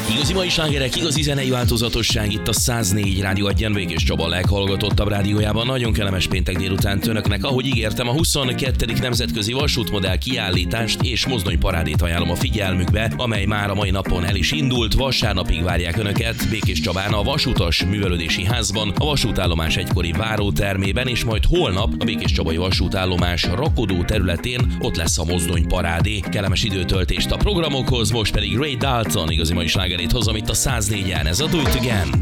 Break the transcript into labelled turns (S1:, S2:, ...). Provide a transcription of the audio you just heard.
S1: Igazi mai slágerek, igazi zenei változatosság itt a 104 Rádió Egyen Békés Csaba leghallgatottabb rádiójában. Nagyon kellemes péntek délután önöknek. Ahogy ígértem, a 22. nemzetközi vasútmodell kiállítást és mozdonyparádét ajánlom a figyelmükbe, amely már a mai napon el is indult. Vasárnapig várják önöket Békés Csabán a Vasutas Művelődési Házban, a vasútállomás egykori várótermében, és majd holnap a Békés Csabai vasútállomás rakodó területén ott lesz a mozdonyparádé. Kellemes időtöltést a programokhoz, most pedig Ray Dalton igazi mai slágerét hozom itt a 104-en, ez a Do It Again.